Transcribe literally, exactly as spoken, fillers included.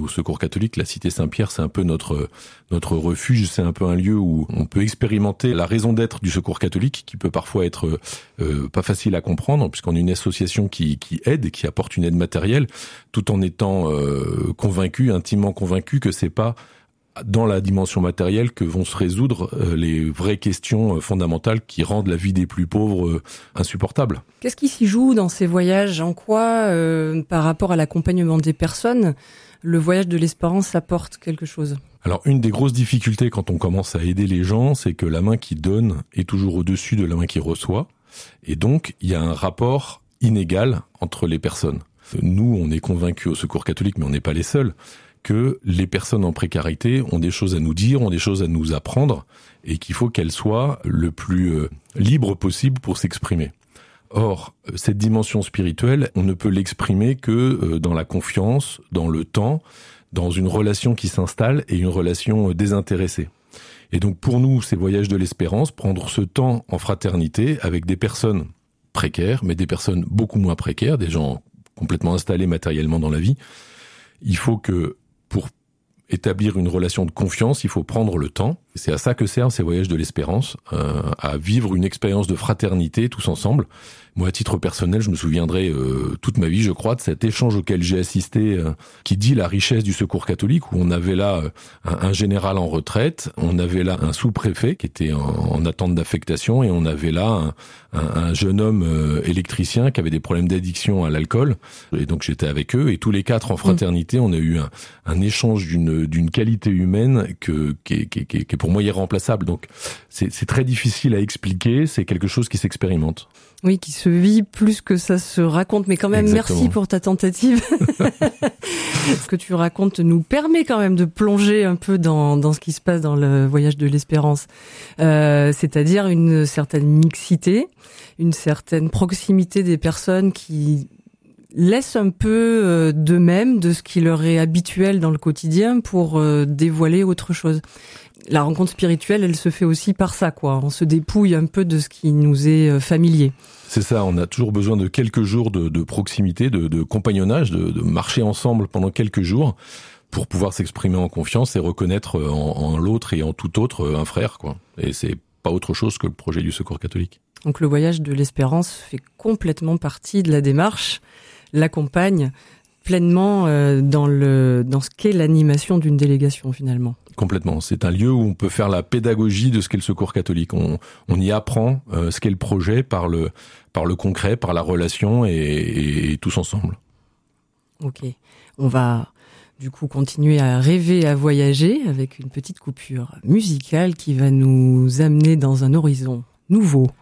au Secours catholique, la Cité Saint-Pierre, c'est un peu notre notre refuge. C'est un peu un lieu où on peut expérimenter la raison d'être du Secours catholique, qui peut parfois être euh, pas facile à comprendre, puisqu'on est une association qui qui aide et qui apporte une aide matérielle, tout en étant euh, convaincu, intimement convaincu que c'est pas dans la dimension matérielle que vont se résoudre euh, les vraies questions euh, fondamentales qui rendent la vie des plus pauvres euh, insupportable. Qu'est-ce qui s'y joue dans ces voyages ? En quoi, euh, par rapport à l'accompagnement des personnes, le voyage de l'espérance apporte quelque chose ? Alors, une des grosses difficultés quand on commence à aider les gens, c'est que la main qui donne est toujours au-dessus de la main qui reçoit. Et donc, il y a un rapport inégal entre les personnes. Nous, on est convaincus au Secours catholique, mais on n'est pas les seuls, que les personnes en précarité ont des choses à nous dire, ont des choses à nous apprendre, et qu'il faut qu'elles soient le plus euh, libres possible pour s'exprimer. Or, cette dimension spirituelle, on ne peut l'exprimer que euh, dans la confiance, dans le temps, dans une relation qui s'installe et une relation euh, désintéressée. Et donc pour nous, ces voyages de l'espérance, prendre ce temps en fraternité avec des personnes précaires, mais des personnes beaucoup moins précaires, des gens complètement installés matériellement dans la vie, il faut que pour établir une relation de confiance, il faut prendre le temps. C'est à ça que servent ces voyages de l'espérance, euh, à vivre une expérience de fraternité tous ensemble. Moi, à titre personnel, je me souviendrai euh, toute ma vie, je crois, de cet échange auquel j'ai assisté, euh, qui dit la richesse du Secours catholique, où on avait là euh, un, un général en retraite, on avait là un sous-préfet qui était en, en attente d'affectation, et on avait là un, un, un jeune homme euh, électricien qui avait des problèmes d'addiction à l'alcool. Et donc j'étais avec eux, et tous les quatre en fraternité, on a eu un, un échange d'une, d'une qualité humaine que, qui, est, qui, est, qui est pour moi irremplaçable. Donc c'est, c'est très difficile à expliquer, c'est quelque chose qui s'expérimente. Oui, qui se vit plus que ça se raconte. Mais quand même, Exactement. Merci pour ta tentative. Ce que tu racontes nous permet quand même de plonger un peu dans, dans ce qui se passe dans le voyage de l'espérance. Euh, c'est-à-dire une certaine mixité, une certaine proximité des personnes qui laissent un peu euh, d'eux-mêmes, de ce qui leur est habituel dans le quotidien pour euh, dévoiler autre chose. La rencontre spirituelle, elle se fait aussi par ça, quoi. On se dépouille un peu de ce qui nous est familier. C'est ça, on a toujours besoin de quelques jours de, de proximité, de, de compagnonnage, de, de marcher ensemble pendant quelques jours pour pouvoir s'exprimer en confiance et reconnaître en, en l'autre et en tout autre un frère, quoi. Et c'est pas autre chose que le projet du Secours catholique. Donc le voyage de l'espérance fait complètement partie de la démarche, l'accompagne pleinement euh, dans le dans ce qu'est l'animation d'une délégation finalement. Complètement. C'est un lieu où on peut faire la pédagogie de ce qu'est le Secours catholique. On, on y apprend euh, ce qu'est le projet par le par le concret, par la relation et, et, et tous ensemble. Ok. On va du coup continuer à rêver, à voyager avec une petite coupure musicale qui va nous amener dans un horizon nouveau.